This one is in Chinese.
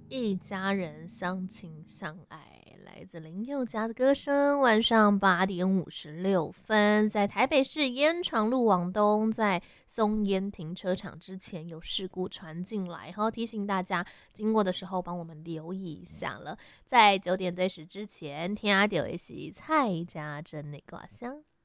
一家人相亲相爱，来自林宥嘉的歌声。晚上8:56，在台北市延长路往东，在松烟停车场之前有事故传进来，好提醒大家经过的时候帮我们留意一下了。在9点对时之前，听到的是蔡家珍的歌声。